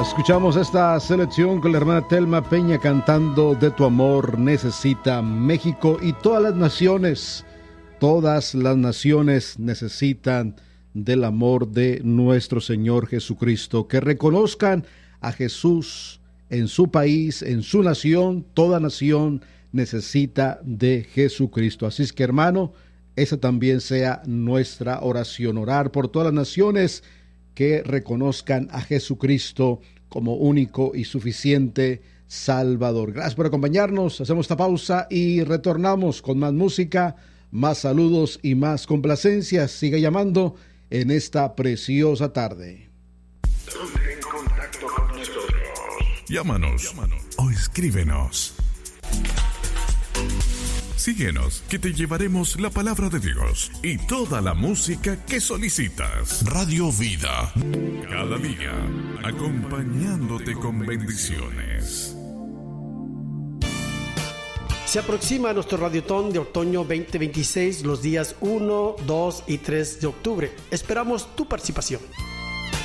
Escuchamos esta selección con la hermana Telma Peña cantando De tu amor necesita México, y todas las naciones necesitan del amor de nuestro Señor Jesucristo, que reconozcan a Jesús en su país, en su nación. Toda nación necesita de Jesucristo. Así es que, hermano, esa también sea nuestra oración, orar por todas las naciones que reconozcan a Jesucristo como único y suficiente Salvador. Gracias por acompañarnos. Hacemos esta pausa y retornamos con más música, más saludos y más complacencias. Siga llamando en esta preciosa tarde. Ponte en contacto con nosotros. Llámanos o escríbenos. Síguenos, que te llevaremos la palabra de Dios y toda la música que solicitas. Radio Vida, cada día acompañándote con bendiciones. Se aproxima nuestro Radiotón de Otoño 2026 los días 1, 2 y 3 de octubre. Esperamos tu participación.